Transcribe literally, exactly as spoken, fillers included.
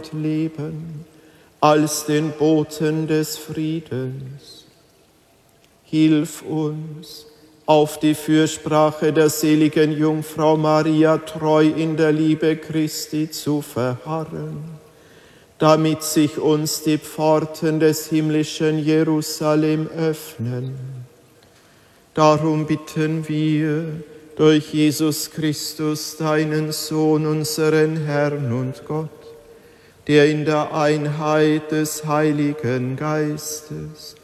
leben als den Boten des Friedens. Hilf uns, auf die Fürsprache der seligen Jungfrau Maria treu in der Liebe Christi zu verharren, damit sich uns die Pforten des himmlischen Jerusalem öffnen. Darum bitten wir durch Jesus Christus, deinen Sohn, unseren Herrn und Gott, der in der Einheit des Heiligen Geistes